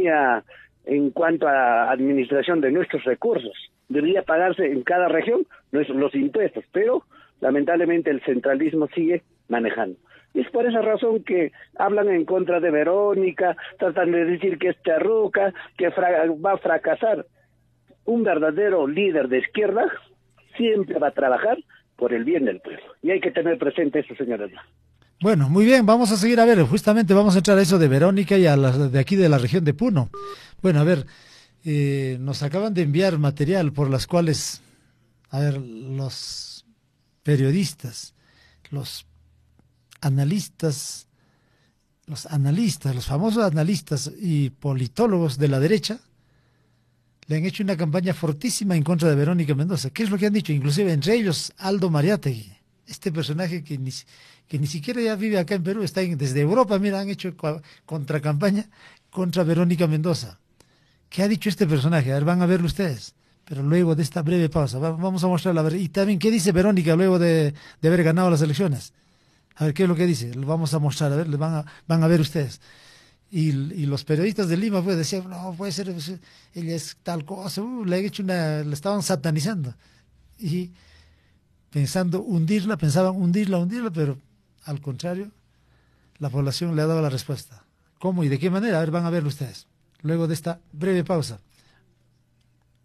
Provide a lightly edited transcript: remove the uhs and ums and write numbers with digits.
autonomía en cuanto a administración de nuestros recursos. Debería pagarse en cada región los impuestos, pero lamentablemente el centralismo sigue manejando. Y es por esa razón que hablan en contra de Verónica, tratan de decir que es terruca, que va a fracasar. Un verdadero líder de izquierda siempre va a trabajar por el bien del pueblo. Y hay que tener presente eso, señores. Bueno, muy bien, vamos a seguir, a ver, justamente vamos a entrar a eso de Verónica y a las de aquí de la región de Puno. Bueno, a ver, nos acaban de enviar material por las cuales, a ver, los periodistas, los analistas, los famosos analistas y politólogos de la derecha, le han hecho una campaña fortísima en contra de Verónica Mendoza. ¿Qué es lo que han dicho? Inclusive entre ellos Aldo Mariátegui, este personaje que ni siquiera ya vive acá en Perú, está desde Europa, mira, han hecho contracampaña contra Verónica Mendoza. ¿Qué ha dicho este personaje? A ver, van a verlo ustedes. Pero luego de esta breve pausa, vamos a mostrarla. A ver, y también, ¿qué dice Verónica luego de haber ganado las elecciones? A ver, ¿qué es lo que dice? Lo vamos a mostrar, a ver, van a ver ustedes. Y los periodistas de Lima pues decían, no, puede ser, ella es tal cosa, le estaban satanizando. Y pensaban hundirla, pero al contrario, la población le ha dado la respuesta. ¿Cómo y de qué manera? A ver, van a verlo ustedes. Luego de esta breve pausa.